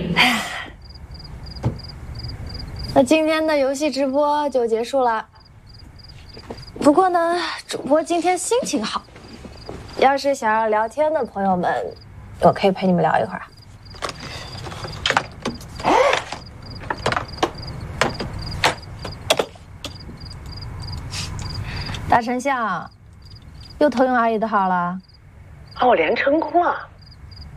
那今天的游戏直播就结束了。不过呢，主播今天心情好，要是想要聊天的朋友们，我可以陪你们聊一会儿。大丞相，又偷用阿姨的号了？ 啊，我连成功了。